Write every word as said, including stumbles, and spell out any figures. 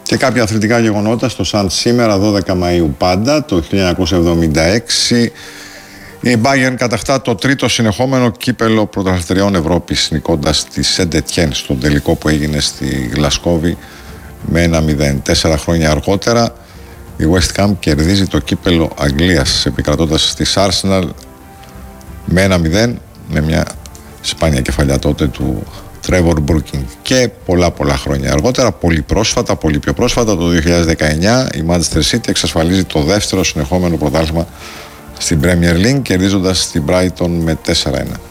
Και κάποια αθλητικά γεγονότα στο Σαν σήμερα, δώδεκα Μαΐου πάντα, το χίλια εννιακόσια εβδομήντα έξι. Η Bayern κατακτά το τρίτο συνεχόμενο κύπελο πρωταθλητριών Ευρώπης, νικώντας τη Σεντ-Ετιέν στον τελικό που έγινε στη Γλασκόβη με ένα μηδέν. Τέσσερα χρόνια αργότερα η West Ham κερδίζει το κύπελο Αγγλίας, επικρατώντας της Arsenal με ένα μηδέν, με μια σπάνια κεφαλιά τότε του Trevor Brooking. Και πολλά πολλά χρόνια αργότερα, πολύ πρόσφατα, πολύ πιο πρόσφατα, το δύο χιλιάδες δεκαεννιά, η Manchester City εξασφαλίζει το δεύτερο συνεχόμενο πρωτάθλημα στην Premier League, κερδίζοντας την Brighton με τέσσερα ένα.